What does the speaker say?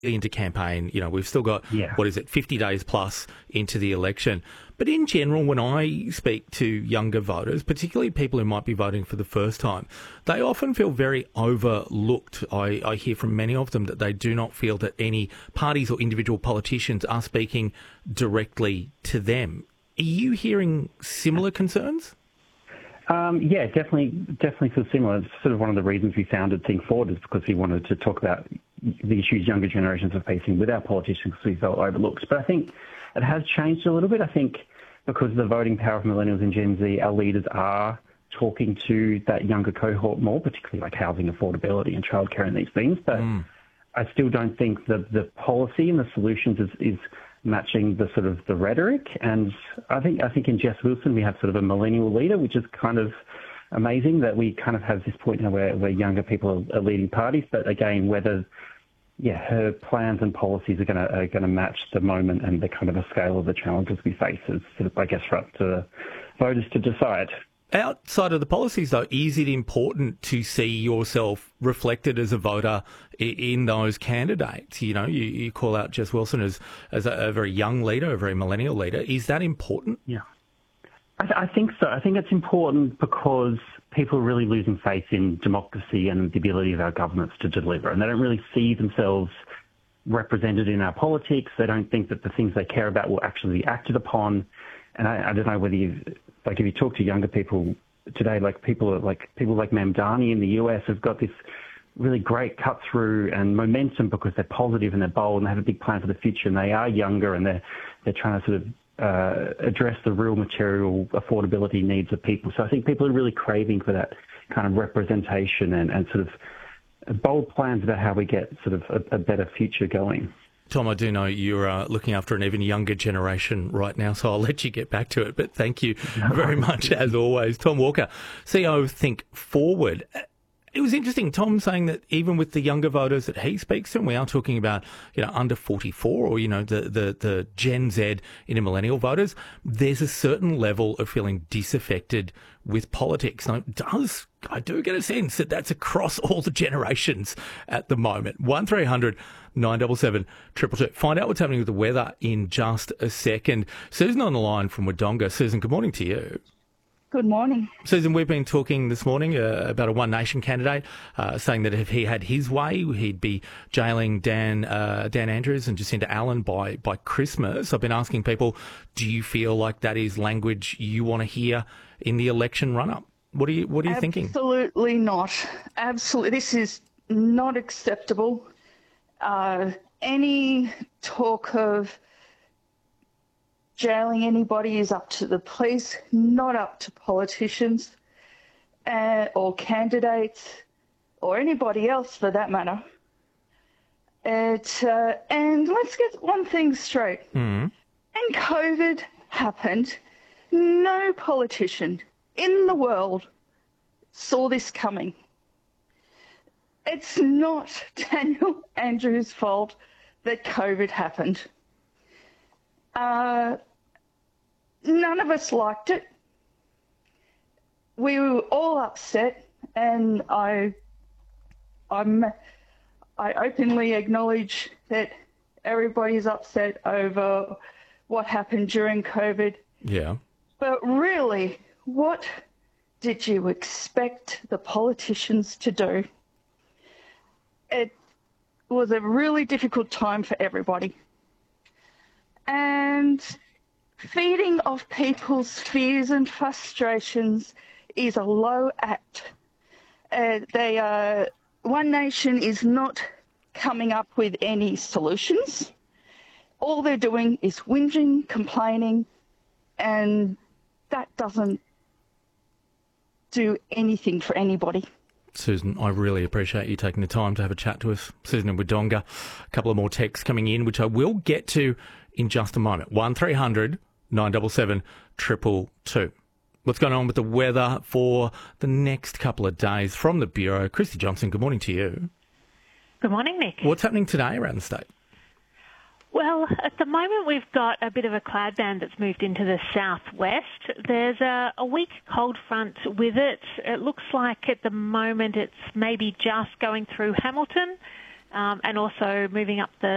into campaign. We've still got, Yeah. 50 days plus into the election. But in general, when I speak to younger voters, particularly people who might be voting for the first time, they often feel very overlooked. I hear from many of them that they do not feel that any parties or individual politicians are speaking directly to them. Are you hearing similar concerns? Yeah, definitely feel similar. It's sort of one of the reasons we founded Think Forward, is because we wanted to talk about the issues younger generations are facing with our politicians, because we felt overlooked. But I think it has changed a little bit. I think because of the voting power of millennials and Gen Z, our leaders are talking to that younger cohort more, particularly like housing affordability and childcare and these things. But I still don't think that the policy and the solutions is matching the sort of the rhetoric. And I think in Jess Wilson we have sort of a millennial leader, which is kind of amazing that we kind of have this point now where younger people are leading parties. But again, whether her plans and policies are going to match the moment and the kind of a scale of the challenges we face is sort of, I guess, for up to voters to decide. Outside of the policies, though, is it important to see yourself reflected as a voter in those candidates? You call out Jess Wilson as a very young leader, a very millennial leader. Is that important? Yeah, I think so. I think it's important because people are really losing faith in democracy and the ability of our governments to deliver, and they don't really see themselves represented in our politics. They don't think that the things they care about will actually be acted upon. And I don't know whether if you talk to younger people today, people like Mamdani in the US have got this really great cut through and momentum because they're positive and they're bold and they have a big plan for the future, and they are younger and they're trying to sort of address the real material affordability needs of people. So I think people are really craving for that kind of representation and sort of bold plans about how we get sort of a better future going. Tom, I do know you're looking after an even younger generation right now, so I'll let you get back to it. But thank you very much, as always. Tom Walker, CEO of Think Forward. It was interesting, Tom saying that even with the younger voters that he speaks to, and we are talking about, under 44 or, the Gen Z inner millennial voters, there's a certain level of feeling disaffected with politics. And I do get a sense that that's across all the generations at the moment. 1300 977 222. Find out what's happening with the weather in just a second. Susan on the line from Wodonga. Susan, good morning to you. Good morning. Susan, we've been talking this morning about a One Nation candidate saying that if he had his way, he'd be jailing Dan Andrews and Jacinda Allen by Christmas. I've been asking people, do you feel like that is language you want to hear in the election run-up? What are you thinking? Absolutely not. Absolutely. This is not acceptable. Any talk of jailing anybody is up to the police, not up to politicians or candidates or anybody else for that matter. And let's get one thing straight. When COVID happened, no politician in the world saw this coming. It's not Daniel Andrews' fault that COVID happened. None of us liked it. We were all upset, and I openly acknowledge that everybody's upset over what happened during COVID. Yeah. But really, what did you expect the politicians to do? It was a really difficult time for everybody. And feeding off people's fears and frustrations is a low act. One Nation is not coming up with any solutions. All they're doing is whinging, complaining, and that doesn't do anything for anybody. Susan, I really appreciate you taking the time to have a chat to us. Susan in Wodonga. A couple of more texts coming in, which I will get to in just a moment. 1300 977 222. What's going on with the weather for the next couple of days from the Bureau? Christy Johnson, good morning to you. Good morning, Nick. What's happening today around the state? Well, at the moment we've got a bit of a cloud band that's moved into the southwest. There's a weak cold front with it. It looks like at the moment it's maybe just going through Hamilton and also moving up the